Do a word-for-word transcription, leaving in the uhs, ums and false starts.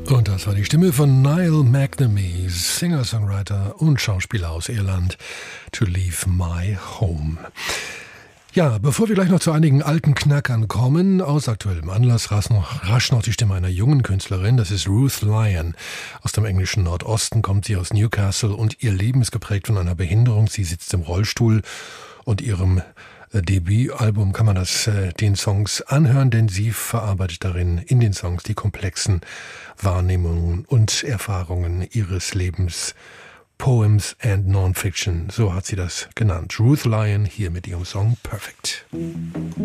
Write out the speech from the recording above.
Und das war die Stimme von Niall McNamee, Singer-Songwriter und Schauspieler aus Irland, To Leave My Home. Ja, bevor wir gleich noch zu einigen alten Knackern kommen, aus aktuellem Anlass rasch noch, rasch noch die Stimme einer jungen Künstlerin, das ist Ruth Lyon. Aus dem englischen Nordosten kommt sie aus Newcastle und ihr Leben ist geprägt von einer Behinderung. Sie sitzt im Rollstuhl und ihrem Debütalbum kann man das äh, den Songs anhören, denn sie verarbeitet darin in den Songs die komplexen Wahrnehmungen und Erfahrungen ihres Lebens. Poems and Non-Fiction, so hat sie das genannt. Ruth Lyon hier mit ihrem Song Perfect.